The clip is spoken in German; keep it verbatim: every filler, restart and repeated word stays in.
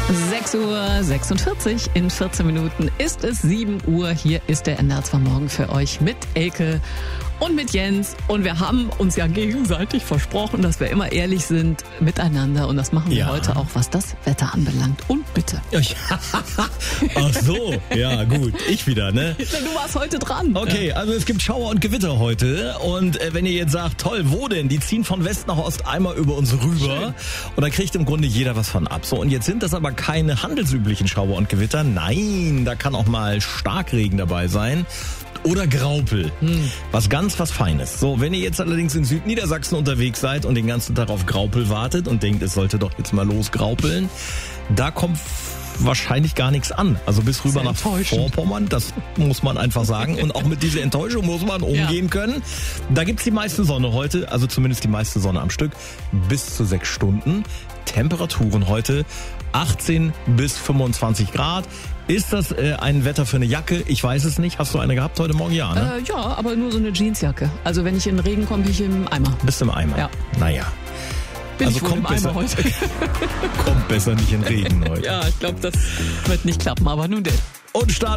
sechs Uhr sechsundvierzig, in vierzehn Minuten ist es sieben Uhr. Hier ist der N D R zwei Morgen für euch mit Elke und mit Jens. Und wir haben uns ja gegenseitig versprochen, dass wir immer ehrlich sind miteinander. Und das machen wir Ja. heute auch, was das Wetter anbelangt. Und bitte. Ach so, ja gut, ich wieder, ne? Du warst heute dran. Okay, also es gibt Schauer und Gewitter heute und äh, wenn ihr jetzt sagt, toll, wo denn? Die ziehen von West nach Ost einmal über uns rüber. Schön. Und da kriegt im Grunde jeder was von ab. So, und jetzt sind das aber keine handelsüblichen Schauer und Gewitter. Nein, da kann auch mal Starkregen dabei sein. Oder Graupel. Hm. Was ganz was Feines. So, wenn ihr jetzt allerdings in Südniedersachsen unterwegs seid und den ganzen Tag auf Graupel wartet und denkt, es sollte doch jetzt mal losgraupeln, da kommt wahrscheinlich gar nichts an. Also bis rüber Sehr nach enttäuschend. Vorpommern, das muss man einfach sagen. Und auch mit dieser Enttäuschung muss man umgehen Ja. können. Da gibt's die meiste Sonne heute, also zumindest die meiste Sonne am Stück, bis zu sechs Stunden. Temperaturen heute achtzehn bis fünfundzwanzig Grad. Ist das äh, ein Wetter für eine Jacke? Ich weiß es nicht. Hast du eine gehabt heute Morgen? Ja, ne? Äh, ja, aber nur so eine Jeansjacke. Also wenn ich in den Regen komme, bin ich im Eimer. Bist im Eimer? Ja. Naja. Bin Also ich wohl kommt im Eimer besser. heute. Kommt besser nicht in Regen heute. Ja, ich glaube, das wird nicht klappen, aber nun denn. Und Start